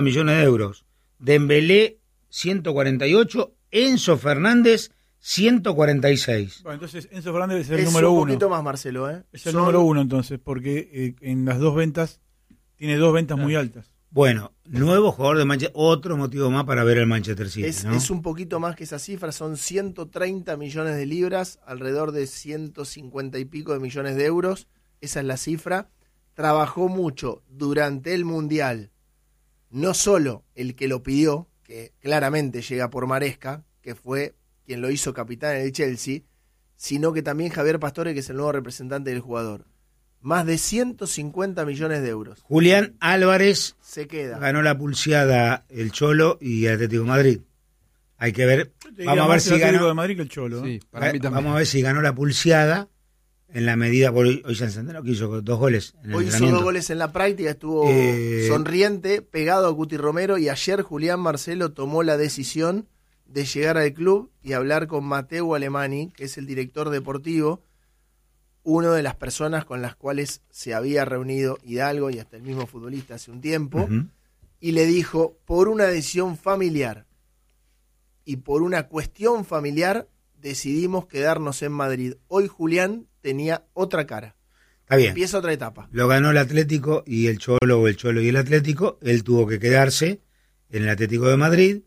millones de euros. Dembélé, 148. Enzo Fernández, 146. Bueno, entonces Enzo Fernández es el número uno. Es un poquito más, Marcelo, ¿eh? Es el número uno, entonces, porque en las dos ventas, tiene dos ventas muy altas. Bueno, nuevo jugador de Manchester, otro motivo más para ver el Manchester City, ¿no? Es un poquito más que esa cifra, son 130 millones de libras, alrededor de 150 y pico de millones de euros, esa es la cifra. Trabajó mucho durante el Mundial, no solo el que lo pidió, que claramente llega por Maresca, que fue quien lo hizo capitán en el Chelsea, sino que también Javier Pastore, que es el nuevo representante del jugador. Más de 150 millones de euros. Julián Álvarez se queda. Ganó la pulseada el Cholo y el Atlético de Madrid. Hay que ver. Vamos a ver si ganó. De Madrid que el Cholo, sí, para mí también. Vamos a ver si ganó la pulseada en la medida. Hoy San Centeno que hizo 2 goles. En el hoy hizo 2 goles en la práctica, estuvo sonriente, pegado a Cuti Romero, y ayer Julián Marcelo tomó la decisión de llegar al club y hablar con Matteo Alemani, que es el director deportivo, una de las personas con las cuales se había reunido Hidalgo y hasta el mismo futbolista hace un tiempo, y le dijo, por una decisión familiar y por una cuestión familiar, decidimos quedarnos en Madrid. Hoy Julián tenía otra cara. Está bien. Empieza otra etapa. Lo ganó el Atlético y el Cholo, o el Cholo y el Atlético. Él tuvo que quedarse en el Atlético de Madrid,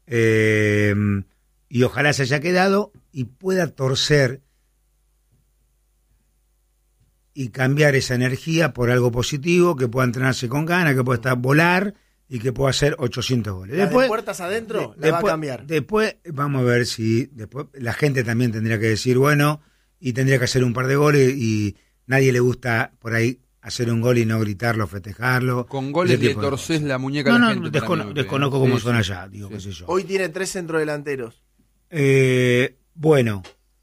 y ojalá se haya quedado y pueda torcer y cambiar esa energía por algo positivo, que pueda entrenarse con ganas, que pueda volar y que pueda hacer 800 goles. Después, de puertas adentro, la va a cambiar. Después, vamos a ver si después la gente también tendría que decir, bueno, y tendría que hacer un par de goles, y nadie le gusta por ahí hacer un gol y no gritarlo, festejarlo. Con goles le torcés la muñeca a la gente. Desconozco cómo son allá, digo, qué sé yo. Hoy tiene 3 centrodelanteros. Bueno.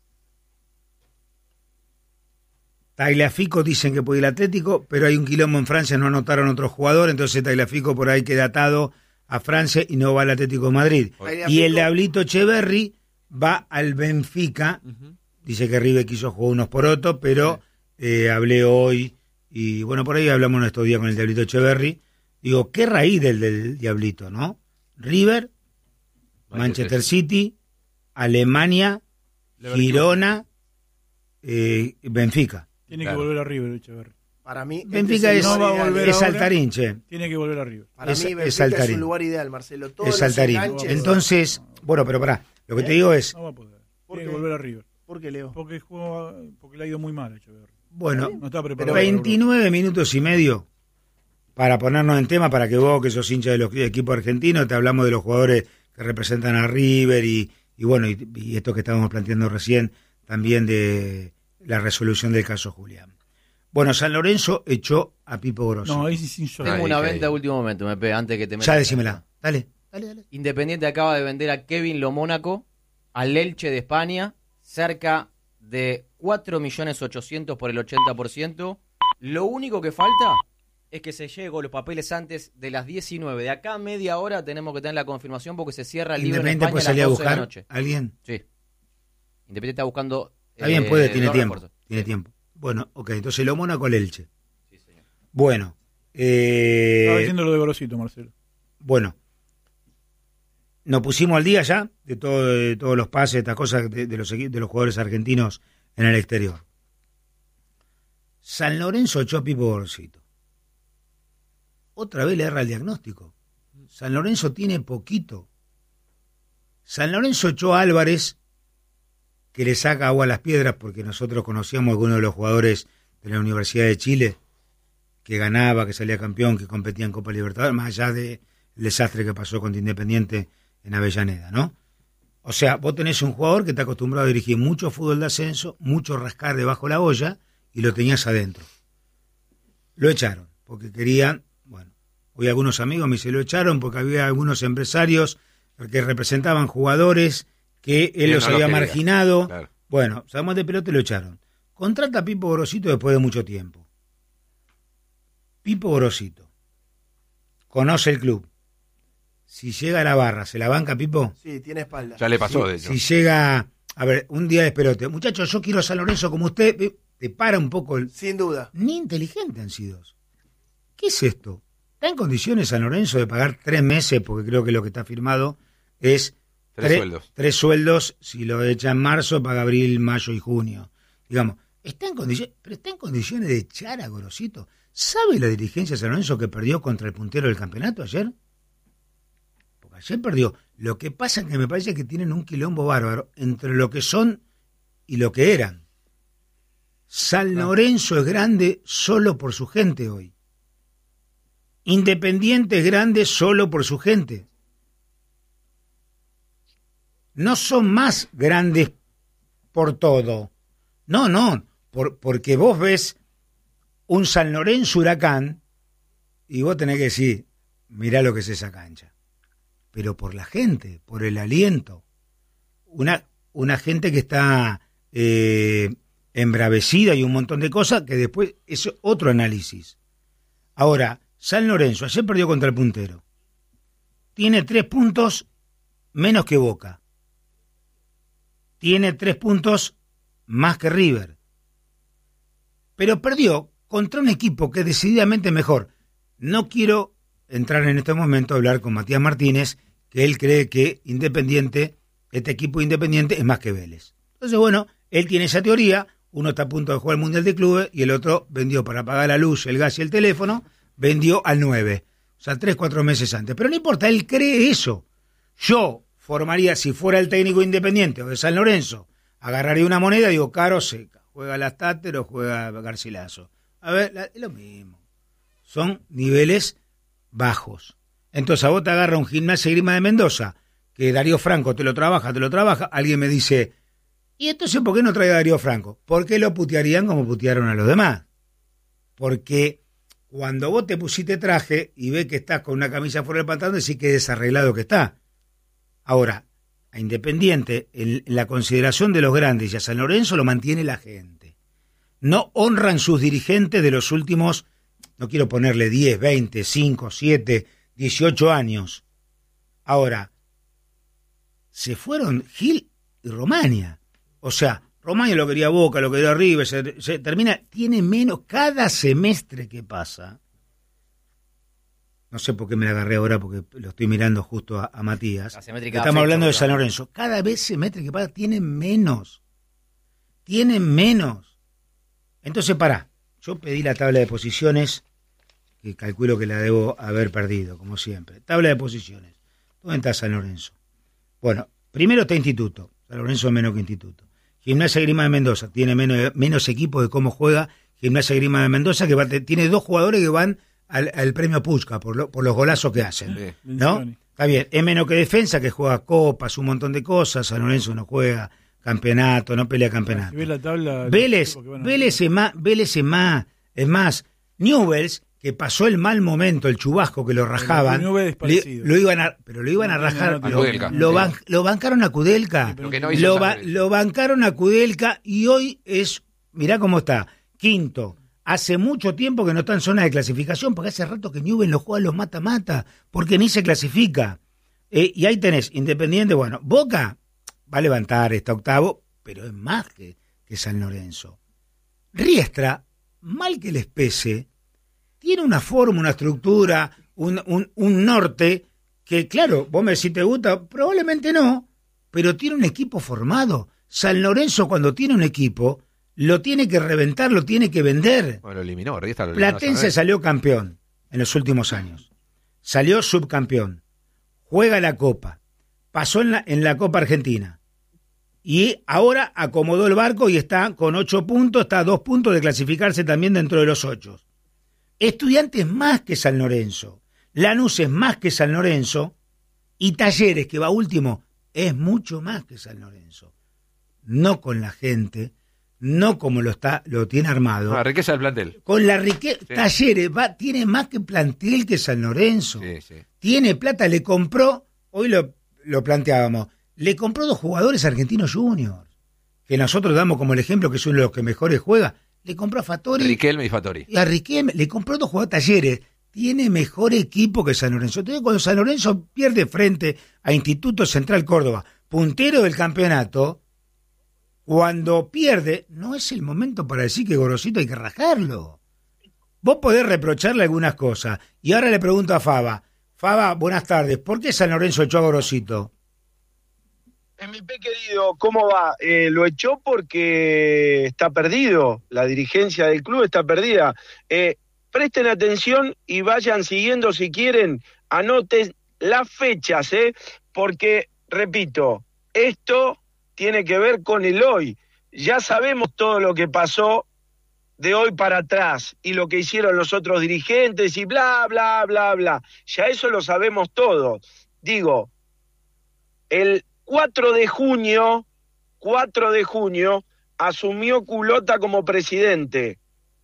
Tagliafico dicen que puede ir al Atlético, pero hay un quilombo en Francia, no anotaron otro jugador, entonces Tagliafico por ahí queda atado a Francia y no va al Atlético de Madrid. Y el Diablito Echeverri va al Benfica, dice que River quiso jugar unos por otros, pero hablé hoy, y bueno, por ahí hablamos en estos días con el Diablito Echeverri, digo, qué raíz del Diablito, ¿no? River, Manchester City, Alemania, Girona, Benfica. Tiene que volver a River, Echeverri. Para mí, Benfica es saltarín, che. Tiene que volver a River. Para mí, Benfica es un lugar ideal, Marcelo. Es saltarín. Entonces, bueno, pero pará, lo que te digo es... No va a poder. Tiene que volver a River. ¿Por qué, Leo? Porque le ha ido muy mal a Echeverri. Bueno, no está preparado. 29 minutos y medio para ponernos en tema, para que vos, que sos hincha de los equipos argentinos, te hablamos de los jugadores que representan a River y bueno, y esto que estábamos planteando recién, también de la resolución del caso Julián. Bueno, San Lorenzo echó a Pipo Grossi. No, ahí sí sin llorar. Tengo una venta de último momento, antes que te metas. Ya decímela, dale. Independiente acaba de vender a Kevin Lo Mónaco al Elche de España, cerca de 4.800.000 por el 80%. Lo único que falta es que se llegue con los papeles antes de las 19. De acá a media hora tenemos que tener la confirmación porque se cierra el libro en España puede a las 12 de la noche. noche. ¿Alguien? Sí. Independiente está buscando... Está bien, puede, tiene tiempo. Refuerzos. Tiene tiempo. Bueno, ok, entonces Lo Mónaco al Elche. Sí, señor. Bueno. Estaba diciendo lo de Gorosito, Marcelo. Bueno. Nos pusimos al día ya de todos los pases, estas cosas de los jugadores argentinos en el exterior. San Lorenzo echó a Pipo Grosito. Otra vez le erra el diagnóstico. San Lorenzo tiene poquito. San Lorenzo echó a Álvarez, que le saca agua a las piedras, porque nosotros conocíamos a algunos de los jugadores de la Universidad de Chile, que ganaba, que salía campeón, que competía en Copa Libertadores, más allá del desastre que pasó contra Independiente en Avellaneda, ¿no? O sea, vos tenés un jugador que está acostumbrado a dirigir mucho fútbol de ascenso, mucho rascar debajo de la olla, y lo tenías adentro. Lo echaron, porque querían, bueno, hoy algunos amigos me dicen, lo echaron porque había algunos empresarios que representaban jugadores que él los había marginado. Claro. Bueno, sabemos de pelota y lo echaron. Contrata a Pipo Grosito después de mucho tiempo. Pipo Grosito conoce el club. Si llega a la barra, ¿se la banca Pipo? Sí, tiene espalda. Ya le pasó, de hecho. Si llega, a ver, un día de pelote, muchachos, yo quiero a San Lorenzo como usted, te para un poco. Sin duda. Ni inteligente han sido. ¿Qué es esto? ¿Está en condiciones San Lorenzo de pagar 3 meses? Porque creo que lo que está firmado es 3 sueldos. 3 sueldos, si lo echa en marzo, paga abril, mayo y junio. Digamos, ¿está en condiciones de echar a Gorosito? ¿Sabe la dirigencia de San Lorenzo que perdió contra el puntero del campeonato ayer? Porque ayer perdió. Lo que pasa es que me parece que tienen un quilombo bárbaro entre lo que son y lo que eran. San Lorenzo es grande solo por su gente hoy. Independiente es grande solo por su gente. No son más grandes por todo. No, porque vos ves un San Lorenzo Huracán y vos tenés que decir, mirá lo que es esa cancha. Pero por la gente, por el aliento. Una gente que está embravecida y un montón de cosas que después es otro análisis. Ahora, San Lorenzo ayer perdió contra el puntero. Tiene 3 puntos menos que Boca. Tiene 3 puntos más que River. Pero perdió contra un equipo que es decididamente mejor. No quiero entrar en este momento a hablar con Matías Martínez, que él cree que Independiente, este equipo Independiente es más que Vélez. Entonces, bueno, él tiene esa teoría. Uno está a punto de jugar el Mundial de Clubes y el otro vendió para pagar la luz, el gas y el teléfono, vendió al 9. O sea, 3-4 meses antes. Pero no importa, él cree eso. Yo formaría, si fuera el técnico Independiente o de San Lorenzo, agarraría una moneda y digo, Caro Seca, juega Lastáter o juega Garcilaso. A ver, es lo mismo. Son niveles bajos. Entonces a vos te agarra un Gimnasia y Grima de Mendoza, que Darío Franco te lo trabaja, alguien me dice, ¿y entonces por qué no trae a Darío Franco? ¿Por qué lo putearían como putearon a los demás? Porque cuando vos te pusiste traje y ves que estás con una camisa fuera del pantalón, decís que desarreglado que está. Ahora, a Independiente, en la consideración de los grandes y a San Lorenzo lo mantiene la gente. No honran sus dirigentes de los últimos, no quiero ponerle 10, 20, 5, 7, 18 años. Ahora, se fueron Gil y Romagna. O sea, Romagna lo quería Boca, lo quería River, se termina, tiene menos cada semestre que pasa. No sé por qué me la agarré ahora, porque lo estoy mirando justo a Matías. Estamos hablando de San Lorenzo. Cada vez semestre que pasa tienen menos. Tienen menos. Entonces, pará. Yo pedí la tabla de posiciones, que calculo que la debo haber perdido, como siempre. Tabla de posiciones. ¿Dónde está San Lorenzo? Bueno, primero está Instituto. San Lorenzo es menos que Instituto. Gimnasia y Grima de Mendoza tiene menos equipo de cómo juega Gimnasia y Grima de Mendoza, que tiene 2 jugadores que van al premio Puskás por los golazos que hacen, ¿no? Está bien, es menos que Defensa, que juega copas, un montón de cosas. San Lorenzo no juega campeonato, no pelea campeonato. Si ves la tabla, Vélez es más, Newell's, que pasó el mal momento, el chubasco que lo rajaban, lo iban a rajar, lo bancaron a Kudelka, lo bancaron a Kudelka y hoy mirá cómo está, quinto. Hace mucho tiempo que no está en zona de clasificación, porque hace rato que Newell's lo juega los mata-mata, porque ni se clasifica. Y ahí tenés, Independiente, bueno, Boca va a levantar, está octavo, pero es más que San Lorenzo. Riestra, mal que les pese, tiene una forma, una estructura, un norte, que claro, vos me decís, ¿te gusta? Probablemente no, pero tiene un equipo formado. San Lorenzo, cuando tiene un equipo, lo tiene que reventar, lo tiene que vender. Bueno, lo eliminó, Platense salió campeón en los últimos años. Salió subcampeón. Juega la Copa. Pasó en la Copa Argentina. Y ahora acomodó el barco y está con 8 puntos, está a 2 puntos de clasificarse también dentro de los 8. Estudiantes más que San Lorenzo. Lanús es más que San Lorenzo. Y Talleres, que va último, es mucho más que San Lorenzo. No con la gente, no como lo tiene armado. Con la riqueza del plantel. Con la riqueza, sí. Talleres tiene más que plantel que San Lorenzo. Sí. Tiene plata, le compró, hoy lo planteábamos, le compró 2 jugadores argentinos juniors, que nosotros damos como el ejemplo que son los que mejores juega. Le compró a Fattori. Riquelme y Fattori. Y a Riquelme le compró 2 jugadores. Talleres tiene mejor equipo que San Lorenzo. Entonces, cuando San Lorenzo pierde frente a Instituto Central Córdoba, puntero del campeonato, cuando pierde, no es el momento para decir que Gorosito hay que rajarlo. vos podés reprocharle algunas cosas. Y ahora le pregunto a Faba. Faba, buenas tardes. ¿Por qué San Lorenzo echó a Gorosito? Mi querido, ¿cómo va? Lo echó porque está perdido. La dirigencia del club está perdida. Presten atención y vayan siguiendo si quieren. Anoten las fechas, porque, repito, esto tiene que ver con el hoy. Ya sabemos todo lo que pasó de hoy para atrás y lo que hicieron los otros dirigentes y bla, bla, bla, bla. Ya eso lo sabemos todo. Digo, el 4 de junio, asumió Culota como presidente.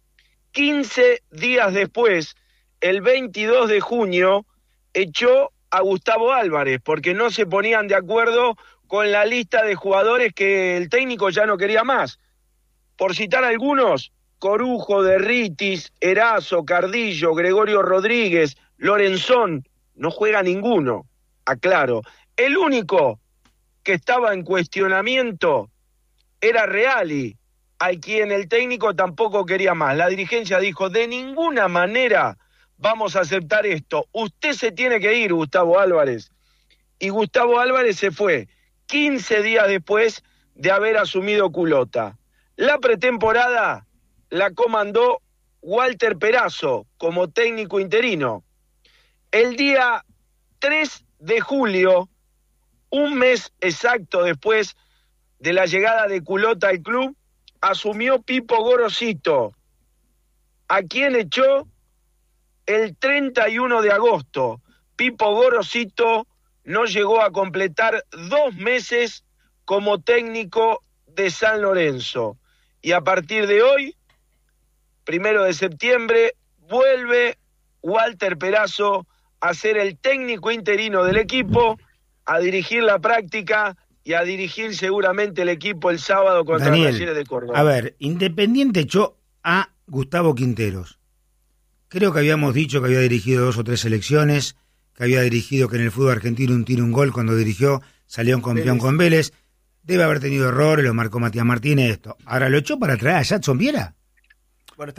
15 días después, el 22 de junio, echó a Gustavo Álvarez, porque no se ponían de acuerdo con la lista de jugadores que el técnico ya no quería más. Por citar algunos, Corujo, Derritis, Erazo, Cardillo, Gregorio Rodríguez, Lorenzón, no juega ninguno, aclaro. El único que estaba en cuestionamiento era Reali, a quien el técnico tampoco quería más. La dirigencia dijo, de ninguna manera vamos a aceptar esto. Usted se tiene que ir, Gustavo Álvarez. Y Gustavo Álvarez se fue 15 días después de haber asumido Culota. La pretemporada la comandó Walter Perazo como técnico interino. El día 3 de julio, un mes exacto después de la llegada de Culota al club, asumió Pipo Gorosito, a quien echó el 31 de agosto. Pipo Gorosito no llegó a completar 2 meses como técnico de San Lorenzo. Y a partir de hoy, 1 de septiembre, vuelve Walter Perazo a ser el técnico interino del equipo, a dirigir la práctica y a dirigir seguramente el equipo el sábado contra Talleres de Córdoba. A ver, Independiente echó a Gustavo Quinteros. Creo que habíamos dicho que había dirigido 2 o 3 selecciones, que había dirigido que en el fútbol argentino un tiro, un gol, cuando dirigió salió un campeón con Vélez. Debe haber tenido errores, lo marcó Matías Martínez, esto. Ahora lo echó para traer a Jadson Viera. Bueno,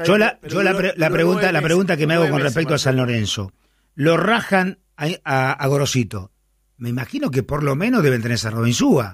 la pregunta que me hago con respecto a San Lorenzo. Lo rajan a Gorosito. Me imagino que por lo menos deben tener cerrado Insúa.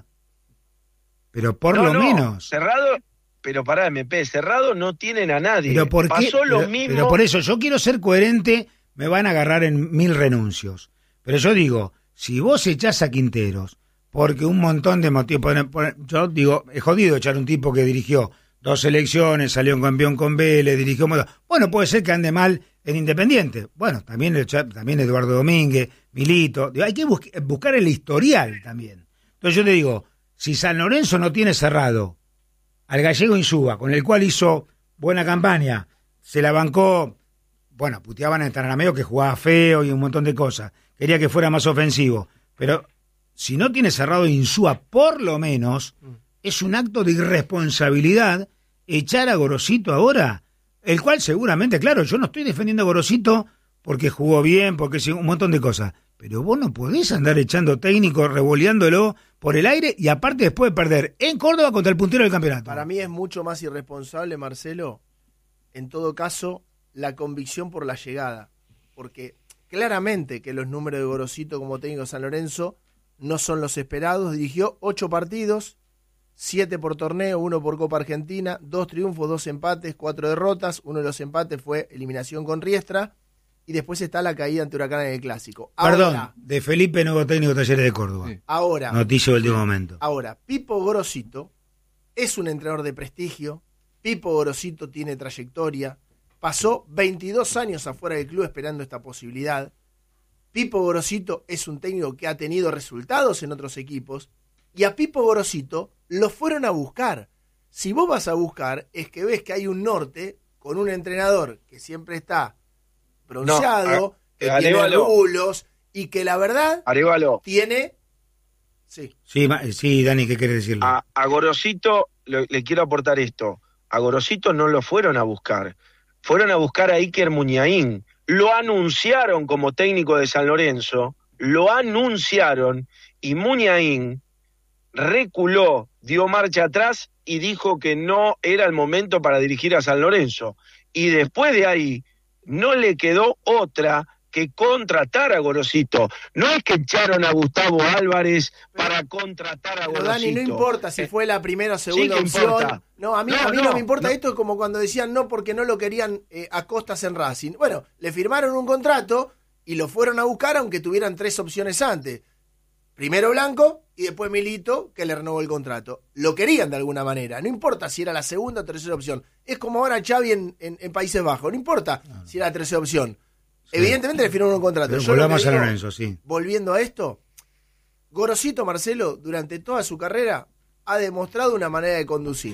Pero por lo menos. Cerrado, pero pará, MP, cerrado no tienen a nadie. Pero ¿por qué? Pasó lo mismo. Pero por eso, yo quiero ser coherente, me van a agarrar en 1000 renuncios. Pero yo digo, si vos echás a Quinteros, porque un montón de motivos, yo digo, es jodido echar un tipo que dirigió 2 selecciones, salió un campeón con Vélez, dirigió... Bueno, puede ser que ande mal en Independiente. Bueno, también Eduardo Domínguez, Milito. Hay que buscar el historial también. Entonces yo te digo, si San Lorenzo no tiene cerrado al gallego Insúa, con el cual hizo buena campaña, se la bancó, bueno, puteaban a Taranameo que jugaba feo y un montón de cosas, quería que fuera más ofensivo, pero si no tiene cerrado Insúa, por lo menos, es un acto de irresponsabilidad echar a Gorosito ahora, el cual seguramente, claro, yo no estoy defendiendo a Gorosito porque jugó bien, porque sí, un montón de cosas, pero vos no podés andar echando técnicos, revoleándolo por el aire y aparte después de perder en Córdoba contra el puntero del campeonato. Para mí es mucho más irresponsable, Marcelo, en todo caso, la convicción por la llegada, porque claramente que los números de Gorosito como técnico de San Lorenzo no son los esperados. Dirigió 8 partidos, 7 por torneo, 1 por Copa Argentina, 2 triunfos, 2 empates, 4 derrotas. Uno de los empates fue eliminación con Riestra y después está la caída ante Huracán en el Clásico. Perdón, de Felipe, nuevo técnico de Talleres de Córdoba. Sí. Ahora, noticia del último momento. Ahora, Pipo Gorosito es un entrenador de prestigio. Pipo Gorosito tiene trayectoria. Pasó 22 años afuera del club esperando esta posibilidad. Pipo Gorosito es un técnico que ha tenido resultados en otros equipos y a Pipo Gorosito lo fueron a buscar. Si vos vas a buscar, es que ves que hay un norte con un entrenador que siempre está bronceado, que tiene rulos y que la verdad tiene... Sí, Dani, ¿qué querés decirle? A Gorosito le quiero aportar esto. A Gorosito no lo fueron a buscar. Fueron a buscar a Iker Muñain. Lo anunciaron como técnico de San Lorenzo, lo anunciaron y Muñain reculó, dio marcha atrás y dijo que no era el momento para dirigir a San Lorenzo. Y después de ahí, no le quedó otra que contratar a Gorosito. No es que echaron a Gustavo Álvarez para contratar a Gorosito. Dani, no importa si fue la primera o segunda opción. Importa. No, a mí no me importa. Esto es como cuando decían no porque no lo querían a Costas en Racing. Bueno, le firmaron un contrato y lo fueron a buscar aunque tuvieran 3 opciones antes. Primero Blanco y después Milito, que le renovó el contrato. Lo querían de alguna manera. No importa si era la segunda o tercera opción. Es como ahora Xavi en Países Bajos. No importa si era la tercera opción. Sí. Evidentemente le firmaron un contrato. Pero volvamos a Lorenzo, sí. Volviendo a esto, Gorosito, Marcelo, durante toda su carrera, ha demostrado una manera de conducir.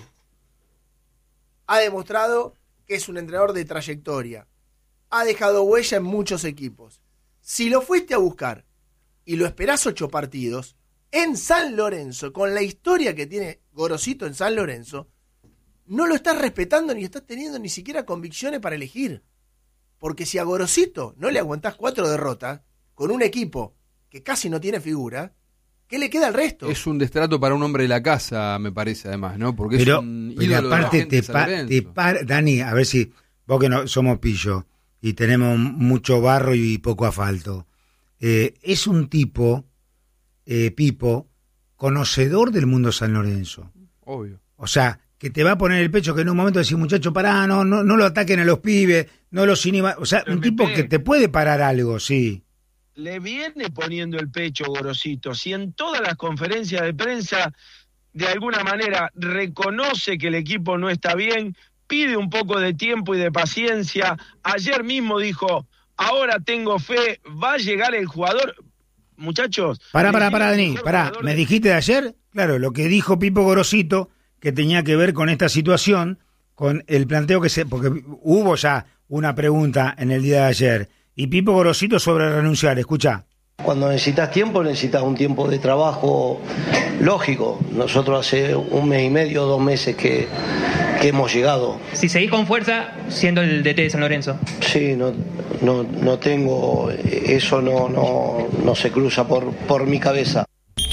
Ha demostrado que es un entrenador de trayectoria. Ha dejado huella en muchos equipos. Si lo fuiste a buscar y lo esperás 8 partidos, en San Lorenzo, con la historia que tiene Gorosito en San Lorenzo, no lo estás respetando ni estás teniendo ni siquiera convicciones para elegir. Porque si a Gorosito no le aguantás 4 derrotas, con un equipo que casi no tiene figura, ¿qué le queda al resto? Es un destrato para un hombre de la casa, me parece, además, ¿no? Porque pero, es un ídolo aparte de la gente. Dani, a ver si vos que no somos pillo y tenemos mucho barro y poco asfalto. Es un tipo, Pipo, conocedor del mundo San Lorenzo. Obvio. O sea, que te va a poner el pecho, que en un momento decís, muchacho, pará, no lo ataquen a los pibes, no los inhiban. O sea, un tipo que te puede parar algo, sí. Le viene poniendo el pecho Gorosito. Si en todas las conferencias de prensa, de alguna manera, reconoce que el equipo no está bien, pide un poco de tiempo y de paciencia. Ayer mismo dijo, ahora tengo fe, va a llegar el jugador. Muchachos. Pará, Dani, ¿me dijiste de ayer? Claro, lo que dijo Pipo Gorosito, que tenía que ver con esta situación, con el planteo porque hubo ya una pregunta en el día de ayer, y Pipo Gorosito sobre renunciar, escucha. Cuando necesitas tiempo, necesitas un tiempo de trabajo lógico. Nosotros hace 1 mes y medio, 2 meses que hemos llegado. Si seguís con fuerza, siendo el DT de San Lorenzo. Sí, no tengo, eso no se cruza por mi cabeza.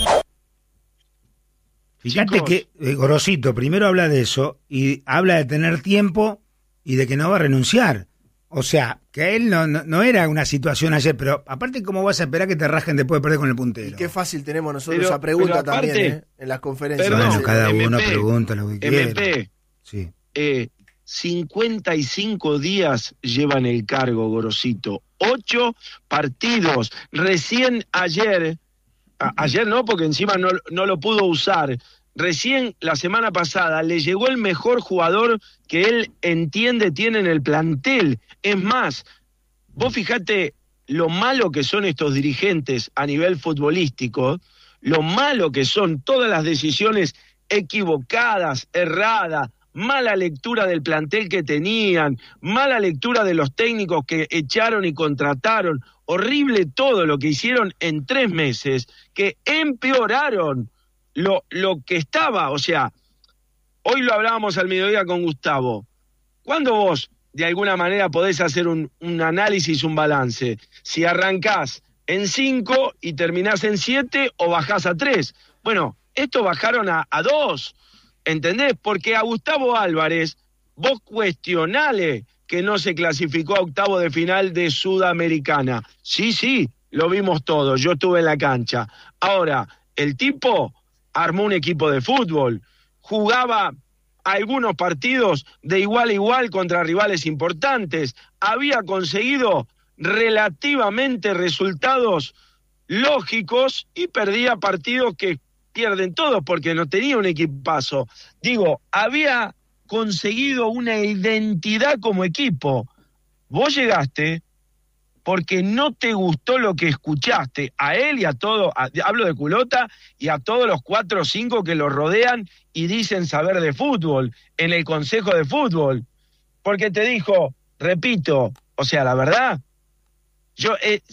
Fíjate que Gorosito primero habla de eso y habla de tener tiempo y de que no va a renunciar. O sea, que él no era una situación ayer, pero aparte, ¿cómo vas a esperar que te rajen después de perder con el puntero? Y qué fácil tenemos nosotros esa pregunta aparte, también, en las conferencias. Bueno, cada uno pregunta lo que quiere. Sí. 55 días lleva en el cargo Gorosito. 8 partidos. Recién ayer no, porque encima no lo pudo usar. Recién la semana pasada le llegó el mejor jugador que él entiende tiene en el plantel. Es más, vos fijate lo malo que son estos dirigentes a nivel futbolístico, lo malo que son todas las decisiones equivocadas, erradas, mala lectura del plantel que tenían, mala lectura de los técnicos que echaron y contrataron. Horrible todo lo que hicieron en 3 meses, que empeoraron lo que estaba. O sea, hoy lo hablábamos al mediodía con Gustavo. ¿Cuándo vos, de alguna manera, podés hacer un análisis, un balance? Si arrancás en 5 y terminás en 7 o bajás a 3. Bueno, estos bajaron a 2, ¿entendés? Porque a Gustavo Álvarez, vos cuestionale que no se clasificó a octavo de final de Sudamericana. Sí, lo vimos todos, yo estuve en la cancha. Ahora, el tipo armó un equipo de fútbol, jugaba algunos partidos de igual a igual contra rivales importantes, había conseguido relativamente resultados lógicos y perdía partidos que pierden todos porque no tenía un equipazo. Digo, había conseguido una identidad como equipo. Vos llegaste porque no te gustó lo que escuchaste a él y a todo, hablo de Culota, y a todos los 4 o 5 que lo rodean y dicen saber de fútbol en el Consejo de Fútbol, porque te dijo, repito, o sea, la verdad, yo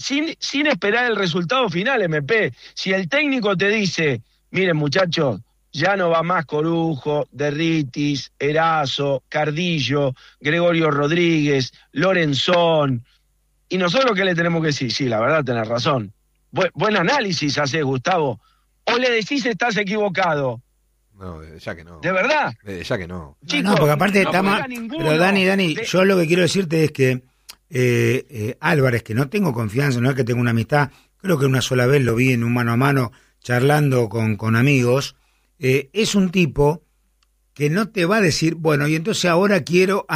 sin esperar el resultado final, MP, si el técnico te dice, miren muchachos, ya no va más Corujo, Derritis, Erazo, Cardillo, Gregorio Rodríguez, Lorenzón. ¿Y nosotros qué le tenemos que decir? Sí, la verdad tenés razón. Buen análisis haces, Gustavo. ¿O le decís estás equivocado? No, ya que no. ¿De verdad? Ya que no. Chicos, no, porque aparte estamos... Pero Dani, yo lo que quiero decirte es que Álvarez, que no tengo confianza, no es que tengo una amistad, creo que una sola vez lo vi en un mano a mano charlando con amigos, es un tipo que no te va a decir, bueno, y entonces ahora quiero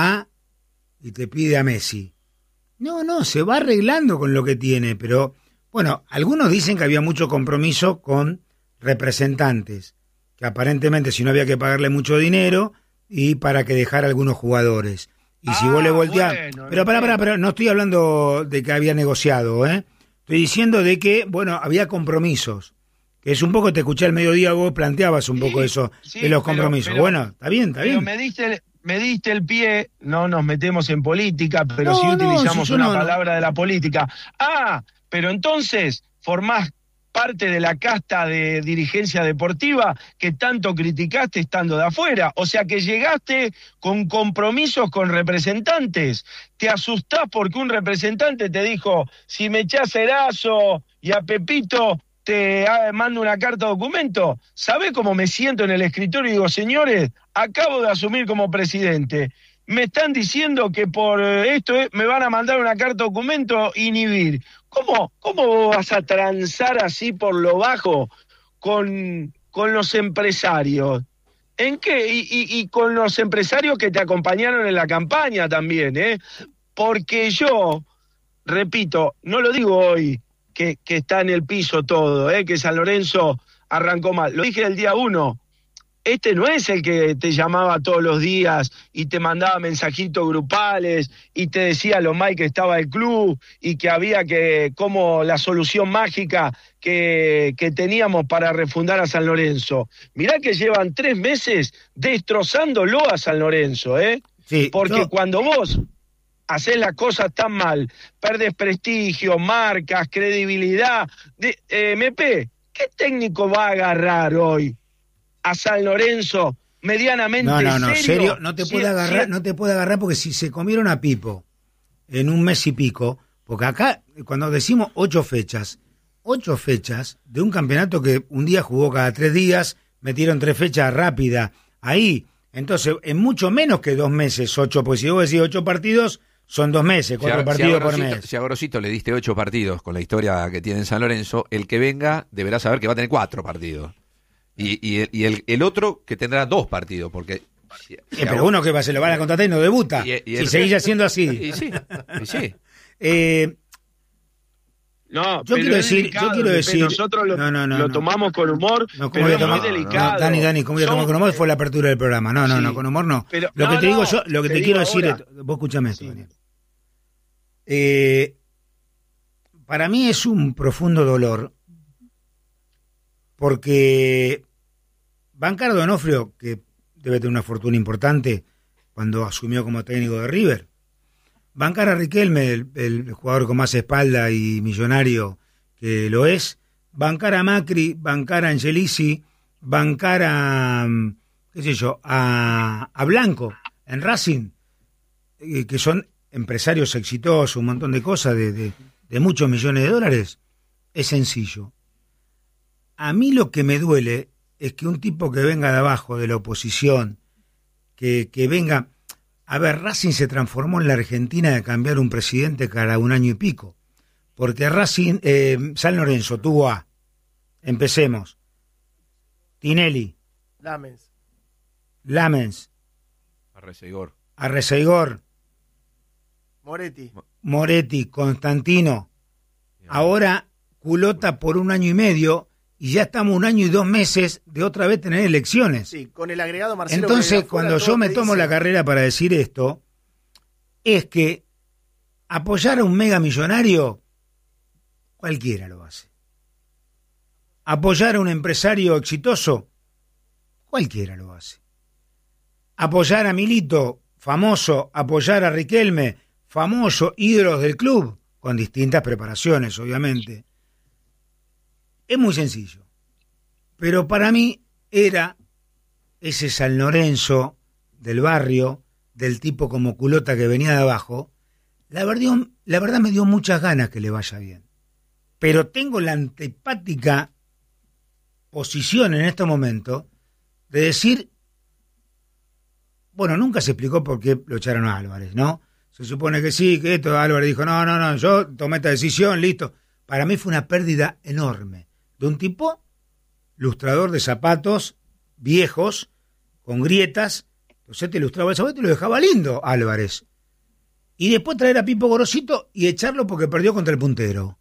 y te pide a Messi. No, se va arreglando con lo que tiene, pero bueno, algunos dicen que había mucho compromiso con representantes, que aparentemente si no había que pagarle mucho dinero y para que dejara algunos jugadores. Y si vos le volteás... Bueno, pero pará, no estoy hablando de que había negociado, Estoy diciendo de que, bueno, había compromisos. Que es un poco, te escuché al mediodía, vos planteabas un poco eso, de los compromisos. Pero, bueno, está bien. Pero me diste el pie, no nos metemos en política, pero sí utilizamos una palabra de la política. Pero entonces formás parte de la casta de dirigencia deportiva que tanto criticaste estando de afuera. O sea que llegaste con compromisos con representantes. Te asustás porque un representante te dijo, si me echás a Erazo y a Pepito, te mando una carta documento. ¿Sabés cómo me siento en el escritorio y digo, señores, acabo de asumir como presidente? Me están diciendo que por esto me van a mandar una carta documento inhibir. ¿Cómo vas a transar así por lo bajo con los empresarios? ¿En qué? Y con los empresarios que te acompañaron en la campaña también, Porque yo, repito, no lo digo hoy que está en el piso todo, que San Lorenzo arrancó mal. Lo dije el día 1. Este no es el que te llamaba todos los días y te mandaba mensajitos grupales y te decía lo mal que estaba el club y que había como la solución mágica que teníamos para refundar a San Lorenzo. Mirá que llevan 3 meses destrozándolo a San Lorenzo, Sí, porque cuando vos hacés las cosas tan mal, perdés prestigio, marcas, credibilidad. MP, ¿qué técnico va a agarrar hoy a San Lorenzo medianamente serio, no te puede agarrar porque si se comieron a Pipo en un mes y pico, porque acá cuando decimos 8 fechas de un campeonato que un día jugó cada 3 días, metieron 3 fechas rápidas ahí, entonces en mucho menos que 2 meses, 8, pues si vos decís 8 partidos, son 2 meses, 4 partidos por mes. Si a Gorosito le diste 8 partidos con la historia que tiene en San Lorenzo, el que venga deberá saber que va a tener 4 partidos. Y el otro que tendrá 2 partidos, porque... pero uno que se lo van a contratar y no debuta, si seguís haciendo así. Y sí. Yo quiero decir, nosotros lo tomamos con humor, pero es muy delicado. Dani, ¿cómo lo tomamos con humor? Fue la apertura del programa. No, con humor no. Pero, lo que te digo yo, lo que te quiero decir es, vos escuchame esto, Daniel. Para mí es un profundo dolor, porque bancar a Donofrio, que debe tener una fortuna importante cuando asumió como técnico de River, bancar a Riquelme, el jugador con más espalda y millonario que lo es, bancar a Macri, bancar a Angelici, bancar a, a Blanco en Racing, que son empresarios exitosos, un montón de cosas, de muchos millones de dólares, es sencillo. A mí lo que me duele es que un tipo que venga de abajo, de la oposición, que venga... A ver, Racing se transformó en la Argentina de cambiar un presidente cada 1 año y pico. Porque Racing, San Lorenzo tuvo empecemos, Tinelli, Lamens, Arreceigor, Moretti, Constantino, ahora Culota por 1 año y medio, y ya estamos 1 año y 2 meses de otra vez tener elecciones. Sí, con el agregado Marcelo. Entonces, cuando yo me tomo la carrera para decir esto, es que apoyar a un megamillonario, cualquiera lo hace. Apoyar a un empresario exitoso, cualquiera lo hace. Apoyar a Milito, famoso, apoyar a Riquelme, famoso, ídolos del club, con distintas preparaciones, obviamente. Es muy sencillo, pero para mí era ese San Lorenzo del barrio, del tipo como Culota que venía de abajo. La verdad me dio muchas ganas que le vaya bien, pero tengo la antipática posición en este momento de decir, bueno, nunca se explicó por qué lo echaron a Álvarez, ¿no? se supone que sí, que esto. Álvarez dijo, no, yo tomé esta decisión, listo. Para mí fue una pérdida enorme de un tipo lustrador de zapatos viejos, con grietas. Entonces te lustraba el zapato y lo dejaba lindo, Álvarez. Y después traer a Pipo Gorosito y echarlo porque perdió contra el puntero.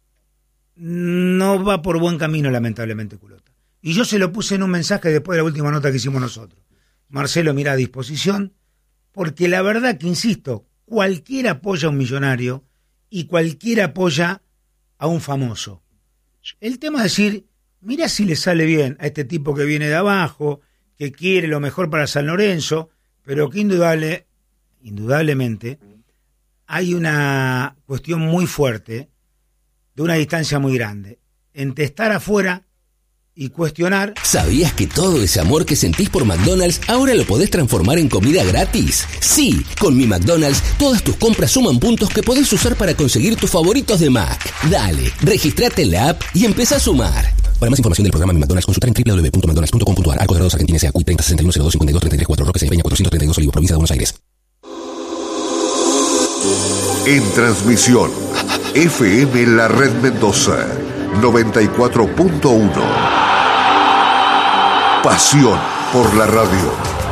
No va por buen camino, lamentablemente, Culota. Y yo se lo puse en un mensaje después de la última nota que hicimos nosotros. Marcelo, mira, a disposición, porque la verdad que, insisto, cualquiera apoya a un millonario y cualquiera apoya a un famoso. El tema es decir, mira si le sale bien a este tipo que viene de abajo, que quiere lo mejor para San Lorenzo, pero que indudablemente hay una cuestión muy fuerte, de una distancia muy grande, entre estar afuera y cuestionar. ¿Sabías que todo ese amor que sentís por McDonald's ahora lo podés transformar en comida gratis? Sí, con Mi McDonald's todas tus compras suman puntos que podés usar para conseguir tus favoritos de Mac. Dale, registrate en la app y empezá a sumar. Para más información del programa Mi McDonald's, consultar en www.mcdonalds.com.ar. Arcos Dorados, Argentina, S.A. CUI 30 61 02 52 33 4, Roque Peña 432 Olivos, provincia de Buenos Aires. En transmisión, FM La Red Mendoza, 94.1. Pasión por la radio.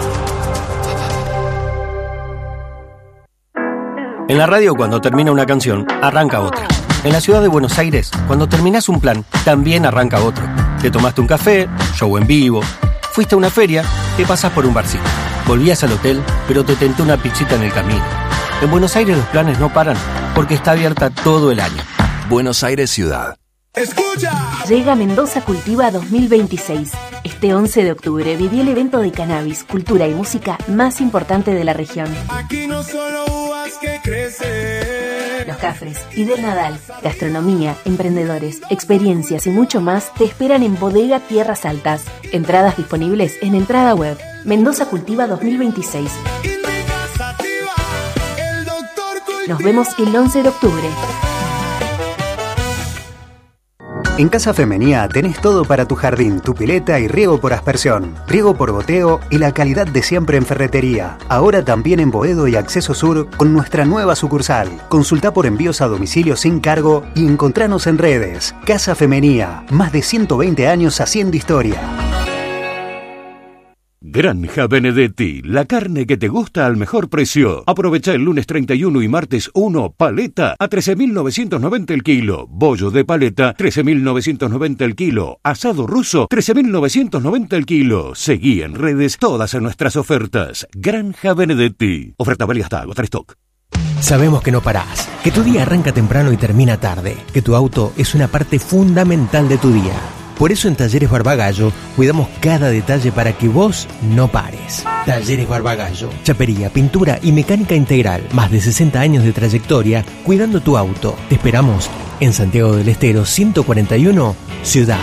En la radio, cuando termina una canción, arranca otra. En la ciudad de Buenos Aires, cuando terminás un plan, también arranca otro. Te tomaste un café, show en vivo, fuiste a una feria, te pasás por un barcito. Volvías al hotel, pero te tentó una pizzita en el camino. En Buenos Aires los planes no paran, porque está abierta todo el año. Buenos Aires Ciudad. ¡Escucha! Llega Mendoza Cultiva 2026. Este 11 de octubre viví el evento de cannabis, cultura y música más importante de la región. Aquí no solo uvas que crecen. Los Cafres y del Nadal, gastronomía, emprendedores, experiencias y mucho más te esperan en Bodega Tierras Altas. Entradas disponibles en Entrada Web. Mendoza Cultiva 2026. Nos vemos el 11 de octubre. En Casa Femenía tenés todo para tu jardín, tu pileta y riego por aspersión, riego por goteo y la calidad de siempre en ferretería. Ahora también en Boedo y Acceso Sur con nuestra nueva sucursal. Consulta por envíos a domicilio sin cargo y encontranos en redes. Casa Femenía, más de 120 años haciendo historia. Granja Benedetti, la carne que te gusta al mejor precio. Aprovecha el lunes 31 y martes 1, paleta a 13.990 el kilo. Bollo de paleta, 13.990 el kilo. Asado ruso, 13.990 el kilo. Seguí en redes todas nuestras ofertas. Granja Benedetti. Oferta válida hasta agotar stock. Sabemos que no parás, que tu día arranca temprano y termina tarde, que tu auto es una parte fundamental de tu día. Por eso en Talleres Barbagallo cuidamos cada detalle para que vos no pares. Talleres Barbagallo, chapería, pintura y mecánica integral. Más de 60 años de trayectoria cuidando tu auto. Te esperamos en Santiago del Estero 141, Ciudad.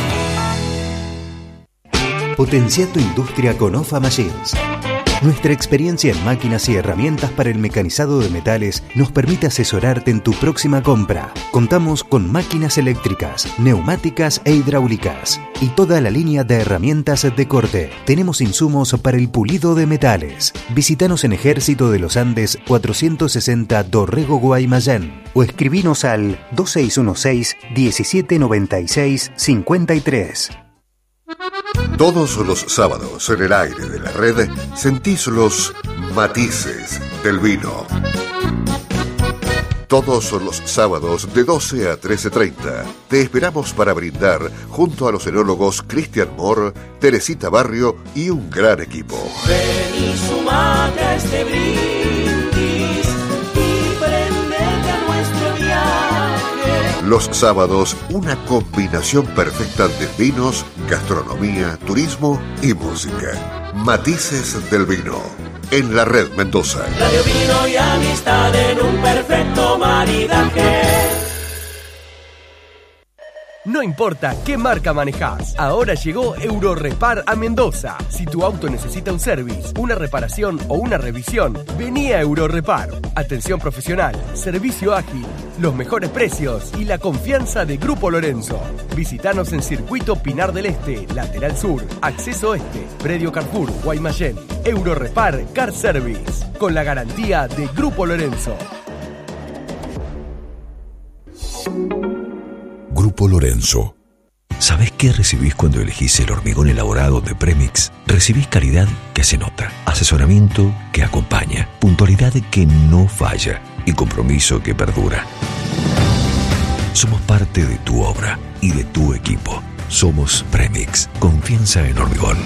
Potencia tu industria con OFA Machines. Nuestra experiencia en máquinas y herramientas para el mecanizado de metales nos permite asesorarte en tu próxima compra. Contamos con máquinas eléctricas, neumáticas e hidráulicas y toda la línea de herramientas de corte. Tenemos insumos para el pulido de metales. Visítanos en Ejército de los Andes 460 Dorrego Guaymallén o escribinos al 2616 1796 53. Todos los sábados en el aire de la red sentís los matices del vino. Todos los sábados de 12 a 13:30 te esperamos para brindar junto a los enólogos Cristian Moore, Teresita Barrio y un gran equipo. Ven y sumate a este brindis y prendete a nuestro viaje. Los sábados, una combinación perfecta de vinos, gastronomía, turismo y música. Matices del vino, en la Red Mendoza. Radio, vino y amistad en un perfecto maridaje. No importa qué marca manejás, ahora llegó Eurorepar a Mendoza. Si tu auto necesita un service, una reparación o una revisión, vení a Eurorepar. Atención profesional, servicio ágil, los mejores precios y la confianza de Grupo Lorenzo. Visítanos en Circuito Pinar del Este, Lateral Sur, Acceso Este, Predio Carrefour, Guaymallén. Eurorepar Car Service, con la garantía de Grupo Lorenzo. Grupo Lorenzo. ¿Sabés qué recibís cuando elegís el hormigón elaborado de Premix? Recibís calidad que se nota, asesoramiento que acompaña, puntualidad que no falla y compromiso que perdura. Somos parte de tu obra y de tu equipo. Somos Premix. Confianza en hormigón.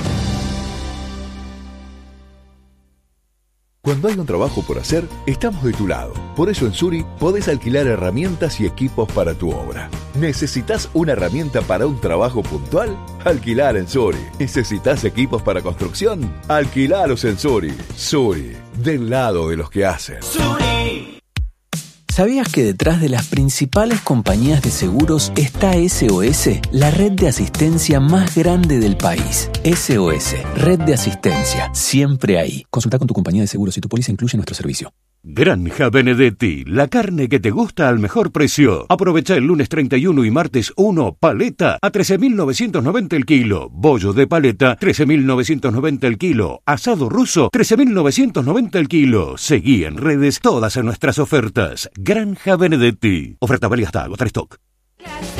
Cuando hay un trabajo por hacer, estamos de tu lado. Por eso en Suri podés alquilar herramientas y equipos para tu obra. ¿Necesitas una herramienta para un trabajo puntual? Alquilar en Suri. ¿Necesitas equipos para construcción? Alquilalos en Suri. Suri, del lado de los que hacen. Suri. ¿Sabías que detrás de las principales compañías de seguros está SOS, la red de asistencia más grande del país? SOS, red de asistencia, siempre ahí. Consulta con tu compañía de seguros si tu póliza incluye nuestro servicio. Granja Benedetti, la carne que te gusta al mejor precio. Aprovecha el lunes 31 y martes 1, paleta a 13.990 el kilo. Bollo de paleta, 13.990 el kilo. Asado ruso, 13.990 el kilo. Seguí en redes todas nuestras ofertas. Granja Benedetti. Oferta válida hasta agotar stock.